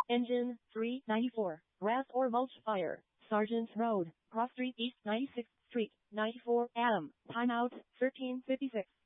Engine 394. Ras or mulch fire. Sergeant Road, Cross Street East 96th Street, 94 AM. Timeout 13:56.